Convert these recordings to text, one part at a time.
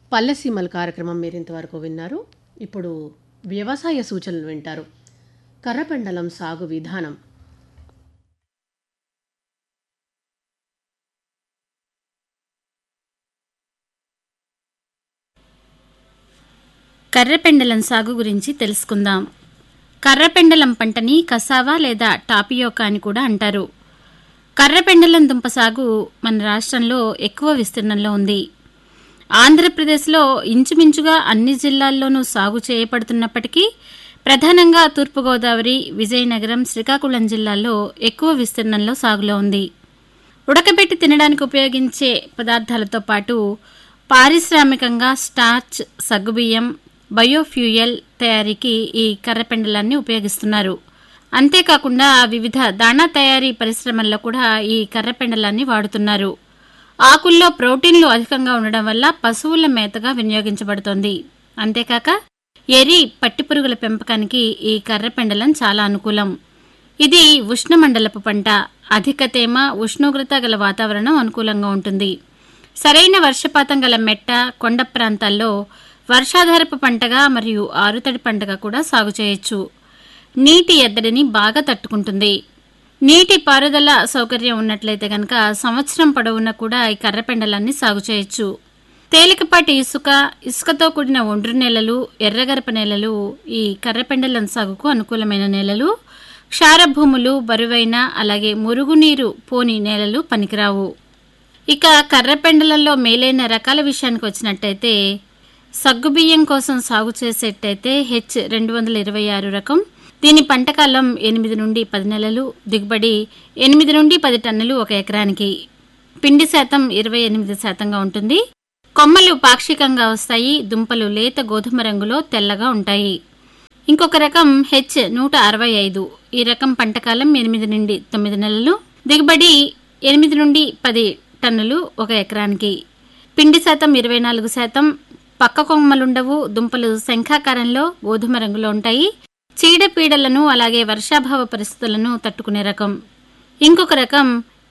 పల్లెసీమల కార్యక్రమం మీరింతవరకు విన్నారు. ఇప్పుడు వ్యవసాయ సూచనలు వింటారు. కర్రపెండలం సాగు విధానం. కర్రపెండలం సాగు గురించి తెలుసుకుందాం. కర్రపెండలం పంటని కసావా లేదా టాపియోకా అని కూడా అంటారు. కర్రపెండలం దుంప సాగు మన రాష్ట్రంలో ఎక్కువ విస్తీర్ణంలో ఉంది. ఆంధ్రప్రదేశ్లో ఇంచుమించుగా అన్ని జిల్లాల్లోనూ సాగు చేయబడుతున్నప్పటికీ ప్రధానంగా తూర్పుగోదావరి, విజయనగరం, శ్రీకాకుళం జిల్లాల్లో ఎక్కువ విస్తీర్ణంలో సాగులో ఉంది. ఉడకబెట్టి తినడానికి ఉపయోగించే పదార్థాలతో పాటు పారిశ్రామికంగా స్టార్చ్, సగ్గుబియ్యం, బయోఫ్యూయల్ తయారీకి ఈ కర్రపెండలాన్ని ఉపయోగిస్తున్నారు. అంతేకాకుండా వివిధ దాణా తయారీ పరిశ్రమల్లో కూడా ఈ కర్రపెండలాన్ని వాడుతున్నారు. ఆకుల్లో ప్రోటీన్లు అధికంగా ఉండడం వల్ల పశువుల మేతగా వినియోగించబడుతోంది. అంతేకాక ఎరి, పట్టిపురుగుల పెంపకానికి ఈ కర్రపెండలం చాలా అనుకూలం. ఇది ఉష్ణమండలపు పంట. అధిక తేమ, ఉష్ణోగ్రత గల వాతావరణం అనుకూలంగా ఉంటుంది. సరైన వర్షపాతం గల మెట్ట, కొండ ప్రాంతాల్లో వర్షాధారపు పంటగా మరియు ఆరుతడి పంటగా కూడా సాగు చేయొచ్చు. నీటి ఎద్దడిని బాగా తట్టుకుంటుంది. నీటి పారుదల సౌకర్యం ఉన్నట్లయితే గనక సంవత్సరం పొడవునా కూడా ఈ కర్రపెండలాన్ని సాగు చేయొచ్చు. తేలికపాటి ఇసుకతో కూడిన ఒండ్రు నేలలు, ఎర్రగరప నేలలు ఈ కర్రపెండలం సాగుకు అనుకూలమైన నేలలు. క్షారభూములు, బరువైన అలాగే మురుగునీరు పోని నేలలు పనికిరావు. ఇక కర్రపెండలంలో మేలైన రకాల విషయానికి వచ్చినట్టయితే సగ్గుబియ్యం కోసం సాగు చేసేటైతే H226 రకం. దీని పంటకాలం 8 నుండి 10 నెలలు, దిగుబడి 8 నుండి 10 టన్నులు ఒక ఎకరానికి. పిండి శాతం 28% ఉంటుంది. కొమ్మలు పాక్షికంగా వస్తాయి. దుంపలు లేత గోధుమ రంగులో తెల్లగా ఉంటాయి. ఇంకొక రకం H165. ఈ రకం పంటకాలం 8 నుండి 9 నెలలు, దిగుబడి 8 నుండి 10 టన్నులు ఒక ఎకరానికి. పిండి శాతం 24%. పక్క కొమ్మలుండవు. దుంపలు శంఖాకారంలో గోధుమ రంగులో ఉంటాయి. చీడపీడలను అలాగే వర్షాభావ పరిస్థితులను తట్టుకునే రకం. ఇంకొక రకం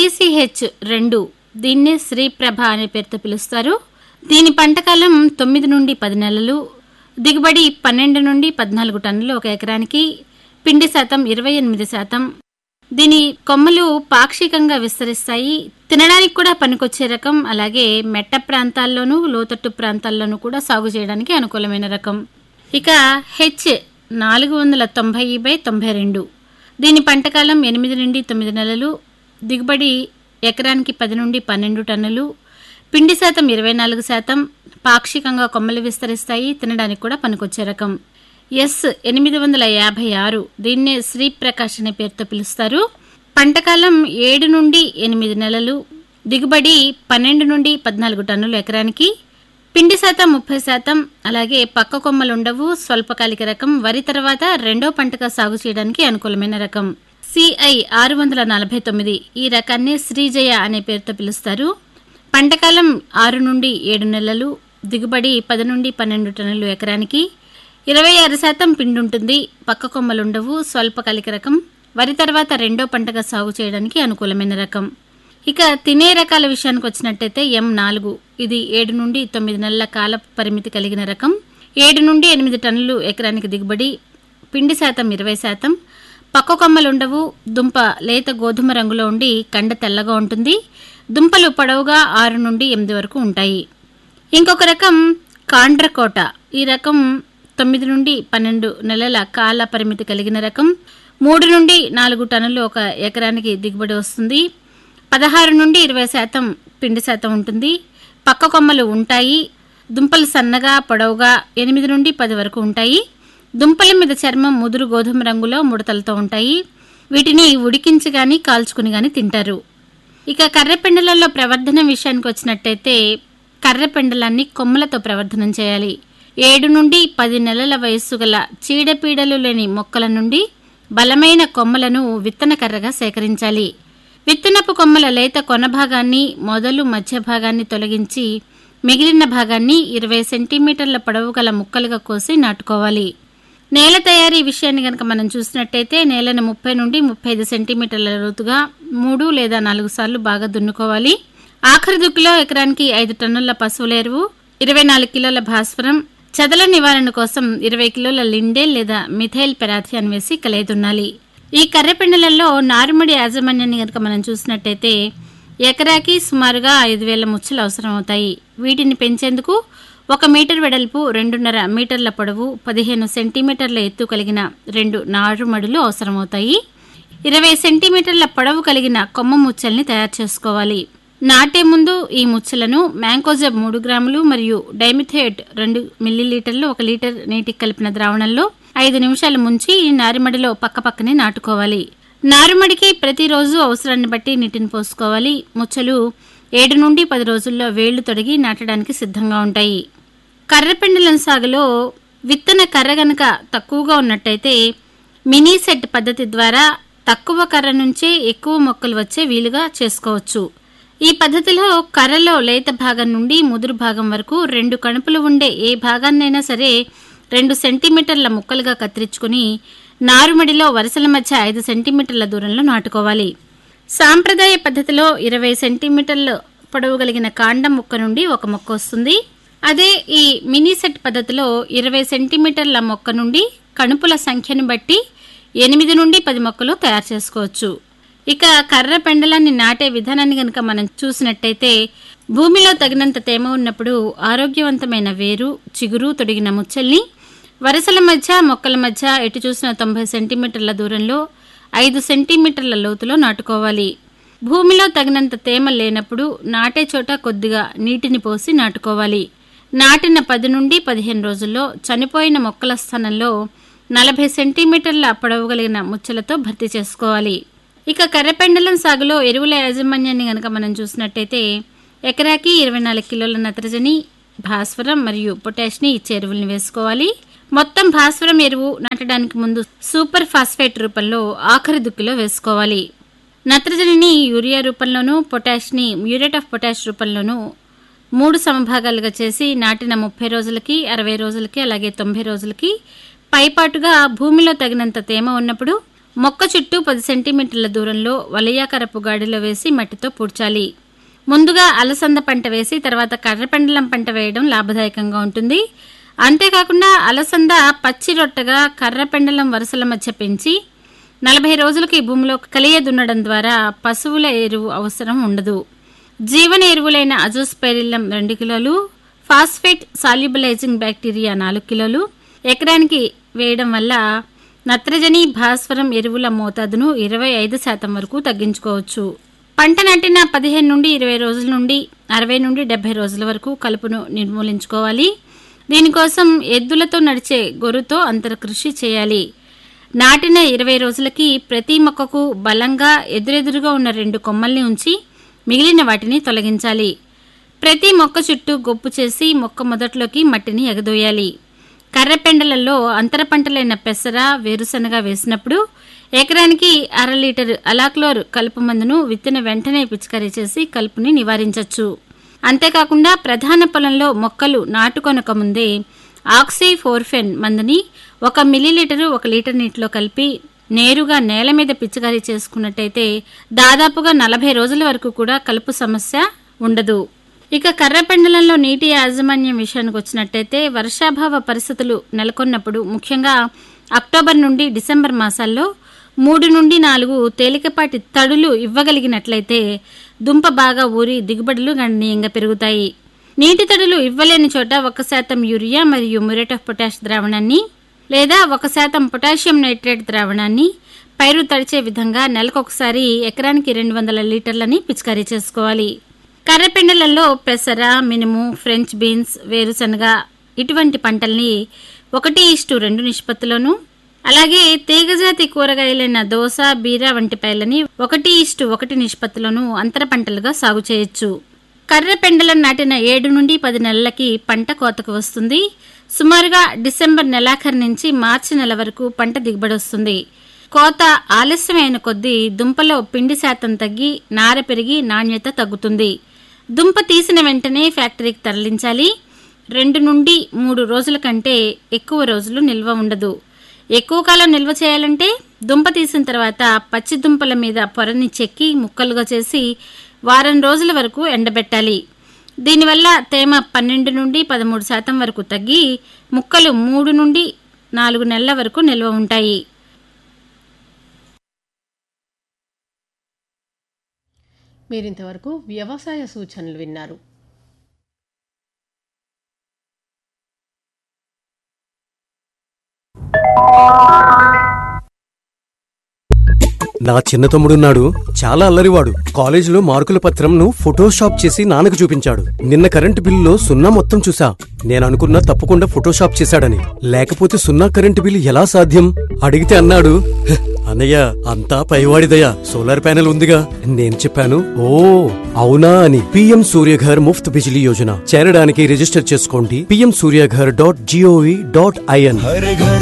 TCH2. దీన్నే శ్రీప్రభ అనే పేరుతో పిలుస్తారు. దీని పంటకాలం 9 నుండి 10 నెలలు, దిగుబడి 12 నుండి 14 టన్నులు ఒక ఎకరానికి. పిండి శాతం 28%. దీని కొమ్మలు పాక్షికంగా విస్తరిస్తాయి. తినడానికి కూడా పనికొచ్చే రకం. అలాగే మెట్ట ప్రాంతాల్లోనూ లోతట్టు ప్రాంతాల్లోనూ కూడా సాగు చేయడానికి అనుకూలమైన రకం. ఇక H490/92. దీని పంటకాలం 8 నుండి 9 నెలలు, దిగుబడి ఎకరానికి 10 నుండి 12 టన్నులు. పిండి శాతం 24%. పాక్షికంగా కొమ్మలు విస్తరిస్తాయి. తినడానికి కూడా పనికొచ్చే రకం. S856. దీన్నే శ్రీప్రకాష్ అనే పేరుతో పిలుస్తారు. పంటకాలం 7 నుండి 8 నెలలు, దిగుబడి 12 నుండి 14 టన్నులు ఎకరానికి. పిండి శాతం 30%. అలాగే పక్క కొమ్మలుండవు. స్వల్పకాలిక రకం. వరి తర్వాత రెండో పంటగా సాగు చేయడానికి అనుకూలమైన రకం. CI 649. ఈ రకాన్ని శ్రీజయ అనే పేరుతో పిలుస్తారు. పంటకాలం 6 నుండి 7 నెలలు, దిగుబడి 10 నుండి 12 టన్నులు ఎకరానికి. 26% పిండి ఉంటుంది. పక్క కొమ్మలుండవు. స్వల్పకాలిక రకం. వరి తర్వాత రెండో పంటగా సాగు చేయడానికి అనుకూలమైన రకం. ఇక తినే రకాల విషయానికి వచ్చినట్టయితే M4. ఇది 7 నుండి 9 నెలల కాల పరిమితి కలిగిన రకం. 7 నుండి 8 టన్నులు ఎకరానికి దిగుబడి. పిండి శాతం 20%. పక్క కొమ్మలుండవు. దుంప లేత గోధుమ రంగులో ఉండి కండ తెల్లగా ఉంటుంది. దుంపలు పొడవుగా 6 నుండి 8 వరకు ఉంటాయి. ఇంకొక రకం కాండ్రకోట. ఈ రకం 9 నుండి 12 నెలల కాల పరిమితి కలిగిన రకం. 3 నుండి 4 టన్నులు ఒక ఎకరానికి దిగుబడి వస్తుంది. 16 నుండి 20% పిండి శాతం ఉంటుంది. పక్క కొమ్మలు ఉంటాయి. దుంపలు సన్నగా పొడవుగా 8 నుండి 10 వరకు ఉంటాయి. దుంపల మీద చర్మం ముదురు గోధుమ రంగులో ముడతలతో ఉంటాయి. వీటిని ఉడికించి గాని కాల్చుకుని గాని తింటారు. ఇక కర్రపెండలలో ప్రవర్ధన విషయానికి వచ్చినట్టయితే కర్రపెండలాన్ని కొమ్మలతో ప్రవర్ధనం చేయాలి. 7 నుండి 10 నెలల వయస్సు గల చీడపీడలు లేని మొక్కల నుండి బలమైన కొమ్మలను విత్తన కర్రగా సేకరించాలి. విత్తనపు కొమ్మల లేత కొన భాగాన్ని, మొదలు మధ్య భాగాన్ని తొలగించి మిగిలిన భాగాన్ని 20 సెంటీమీటర్ల పొడవు గల ముక్కలుగా కోసి నాటుకోవాలి. నేల తయారీ విషయాన్ని గనక మనం చూసినట్టయితే నేలను 30 నుండి 35 సెంటీమీటర్ల లోతుగా 3 లేదా 4 సార్లు బాగా దున్నుకోవాలి. ఆఖరి దుక్కులో ఎకరానికి 5 టన్నుల పశువుల ఎరువు, 24 కిలోల భాస్వరం, చెదల నివారణ కోసం 20 కిలోల లిండేల్ లేదా మిథైల్ పెరాథియాన్ వేసి కలయిదున్నాలి. ఈ కర్రపెండలలో నారుమడి యాజమాన్యాన్ని కనుక మనం చూసినట్టయితే ఎకరాకి సుమారుగా 5,000 ముచ్చలు అవసరమవుతాయి. వీటిని పెంచేందుకు 1 మీటర్ వెడల్పు, 2.5 మీటర్ల పొడవు, 15 సెంటీమీటర్ల ఎత్తు కలిగిన 2 నారుమడులు అవసరమవుతాయి. 20 సెంటీమీటర్ల పొడవు కలిగిన కొమ్మ ముచ్చల్ని తయారు చేసుకోవాలి. నాటే ముందు ఈ ముచ్చలను మ్యాంకోజెబ్ 3 గ్రాములు మరియు డైమిథేట్ 2 మిల్లీలీటర్లు 1 లీటర్ నీటికి కలిపిన ద్రావణంలో 5 నిమిషాలు ముంచి ఈ నారుమడిలో పక్కపక్కనే నాటుకోవాలి. నారుమడికి ప్రతిరోజు అవసరాన్ని బట్టి నీటిని పోసుకోవాలి. ముచ్చలు 7 నుండి 10 రోజుల్లో వేళ్లు తొడిగి నాటడానికి సిద్ధంగా ఉంటాయి. కర్రపెండలం సాగులో విత్తన కర్ర గనక తక్కువగా ఉన్నట్టయితే మినీ సెట్ పద్ధతి ద్వారా తక్కువ కర్ర నుంచే ఎక్కువ మొక్కలు వచ్చే వీలుగా చేసుకోవచ్చు. ఈ పద్ధతిలో కర్రలో లేత భాగం నుండి ముదురు భాగం వరకు 2 కణుపులు ఉండే ఏ భాగాన్నైనా సరే 2 సెంటీమీటర్ల ముక్కలుగా కత్తిరించుకుని నారుమడిలో వరుసల మధ్య 5 సెంటీమీటర్ల దూరంలో నాటుకోవాలి. సాంప్రదాయ పద్ధతిలో 20 సెంటీమీటర్ల పొడవు కలిగిన కాండం ముక్క నుండి ఒక మొక్క వస్తుంది. అదే ఈ మినీ సెట్ పద్ధతిలో 20 సెంటీమీటర్ల మొక్క నుండి కణుపుల సంఖ్యను బట్టి 8 నుండి 10 మొక్కలు తయారు చేసుకోవచ్చు. ఇక కర్ర పెండలాన్ని నాటే విధానాన్ని గనక మనం చూసినట్టయితే భూమిలో తగినంత తేమ ఉన్నప్పుడు ఆరోగ్యవంతమైన వేరు, చిగురు తొడిగిన ముచ్చల్ని వరుసల మధ్య మొక్కల మధ్య ఎటు చూసిన 90 సెంటీమీటర్ల దూరంలో 5 సెంటీమీటర్ల లోతులో నాటుకోవాలి. భూమిలో తగినంత తేమ లేనప్పుడు నాటే చోట కొద్దిగా నీటిని పోసి నాటుకోవాలి. నాటిన 10 నుండి 15 రోజుల్లో చనిపోయిన మొక్కల స్థానంలో 40 సెంటీమీటర్ల పొడవు కలిగిన ముచ్చలతో భర్తీ చేసుకోవాలి. ఇక కర్రపెండలం సాగులో ఎరువుల యాజమాన్యాన్ని గనక మనం చూసినట్టయితే ఎకరాకి 24 కిలోల నత్రజని, భాస్వరం మరియు పొటాష్ని ఇచ్చే ఎరువుల్ని వేసుకోవాలి. మొత్తం భాస్వరం ఎరువు నాటడానికి ముందు సూపర్ ఫాస్ఫేట్ రూపంలో ఆఖరి దుక్కిలో వేసుకోవాలి. నత్రజనిని యూరియా రూపంలోనూ, పొటాష్ని మ్యూరేట్ ఆఫ్ పొటాష్ రూపంలోనూ 3 సమభాగాలుగా చేసి నాటిన 30 రోజులకి, 60 రోజులకి, అలాగే 90 రోజులకి పైపాటుగా భూమిలో తగినంత తేమ ఉన్నప్పుడు మొక్క చుట్టూ 10 సెంటీమీటర్ల దూరంలో వలయాకరపు గాడిలో వేసి మట్టితో పూడ్చాలి. ముందుగా అలసంద పంట వేసి తర్వాత కర్రపెండలం పంట వేయడం లాభదాయకంగా ఉంటుంది. అంతేకాకుండా అలసంద పచ్చి రొట్టగా కర్రపెండలం వరుసల మధ్య పెంచి 40 రోజులకి భూమిలో కలియ దున్నడం ద్వారా పశువుల ఎరువు అవసరం ఉండదు. జీవన ఎరువులైన అజోస్పెరిల్లం 2 కిలోలు, ఫాస్ఫేట్ సాల్యుబలైజింగ్ బ్యాక్టీరియా 4 కిలోలు ఎకరానికి వేయడం వల్ల నత్రజని, భాస్వరం ఎరువుల మోతాదును 25% వరకు తగ్గించుకోవచ్చు. పంట నాటిన 15 నుండి 20 రోజుల నుండి 60 నుండి 70 రోజుల వరకు కలుపును నిర్మూలించుకోవాలి. దీనికోసం ఎద్దులతో నడిచే గొర్రుతో అంతరకృషి చేయాలి. నాటిన 20 రోజులకి ప్రతి మొక్కకు బలంగా ఎదురెదురుగా ఉన్న 2 కొమ్మల్ని ఉంచి మిగిలిన వాటిని తొలగించాలి. ప్రతి మొక్క చుట్టూ గొప్పు చేసి మొక్క మొదట్లోకి మట్టిని ఎగదోయాలి. కర్రపెండలలో అంతర పంటలైన పెసర, వేరుశనగ వేసినప్పుడు ఎకరానికి 1/2 లీటర్ అలాక్లోర్ కలుపు మందును విత్తిన వెంటనే పిచికారీ చేసి కలుపుని నివారించవచ్చు. అంతేకాకుండా ప్రధాన పొలంలో మొక్కలు నాటుకొనక ముందే ఆక్సిఫోర్ఫెన్ మందుని 1 మిల్లీలీటరు 1 లీటర్ నీటిలో కలిపి నేరుగా నేల మీద పిచికారీ చేసుకున్నట్టయితే దాదాపుగా 40 రోజుల వరకు కూడా కలుపు సమస్య ఉండదు. ఇక కర్రపెండలంలో నీటి యాజమాన్యం విషయానికి వచ్చినట్టయితే వర్షాభావ పరిస్థితులు నెలకొన్నప్పుడు ముఖ్యంగా అక్టోబర్ నుండి డిసెంబర్ మాసాల్లో 3 నుండి 4 తేలికపాటి తడులు ఇవ్వగలిగినట్లయితే దుంప బాగా ఊరి దిగుబడులు గణనీయంగా పెరుగుతాయి. నీటి తడులు ఇవ్వలేని చోట 1% యూరియా మరియు మ్యూరేట్ ఆఫ్ పొటాష్ ద్రావణాన్ని లేదా 1% పొటాషియం నైట్రేట్ ద్రావణాన్ని పైరు తడిచే విధంగా నెలకొకసారి ఎకరానికి 200 లీటర్లని పిచికారీ చేసుకోవాలి. కర్రపెండలలో పెసర, మినుము, ఫ్రెంచ్ బీన్స్, వేరుశనగ ఇటువంటి పంటల్ని 1:2 నిష్పత్తిలోను, అలాగే తీగజాతి కూరగాయలైన దోస, బీర వంటి పైర్లని 1:1 నిష్పత్తిలోను అంతర పంటలుగా సాగు చేయొచ్చు. కర్రపెండలం నాటిన 7 నుండి 10 నెలలకి పంట కోతకు వస్తుంది. సుమారుగా డిసెంబర్ నెలాఖరు నుంచి మార్చి నెల వరకు పంట దిగుబడి వస్తుంది. కోత ఆలస్యమైన కొద్దీ దుంపలో పిండి శాతం తగ్గి నార పెరిగి నాణ్యత తగ్గుతుంది. దుంప తీసిన వెంటనే ఫ్యాక్టరీకి తరలించాలి. 2 నుండి 3 రోజుల కంటే ఎక్కువ రోజులు నిల్వ ఉండదు. ఎక్కువ కాలం నిల్వ చేయాలంటే దుంప తీసిన తర్వాత పచ్చి దుంపల మీద పొరని చెక్కి ముక్కలుగా చేసి వారం రోజుల వరకు ఎండబెట్టాలి. దీనివల్ల తేమ 12 నుండి 13% వరకు తగ్గి ముక్కలు 3 నుండి 4 నెలల వరకు నిల్వ ఉంటాయి. మీరింతవరకు వ్యవసాయ సూచనలు విన్నారు. నా చిన్న తమ్ముడున్నాడు, చాలా అల్లరివాడు. కాలేజీలో మార్కుల పత్రంను ఫోటోషాప్ చేసి నాన్నకు చూపించాడు. నిన్న కరెంటు బిల్లులో 0 మొత్తం చూసా. నేననుకున్నా తప్పకుండా ఫోటోషాప్ చేశాడని. లేకపోతే 0 కరెంటు బిల్లు ఎలా సాధ్యం అడిగితే అన్నాడు, అన్నయ్య అంతా పైవాడిదయా, సోలార్ ప్యానెల్ ఉందిగా. నేను చెప్పాను, ఓ అవునా అని. PM సూర్యఘర్ ముఫ్త్ బిజిలీ యోజన చేరడానికి రిజిస్టర్ చేసుకోండి. PMSuryaghar.gov.in.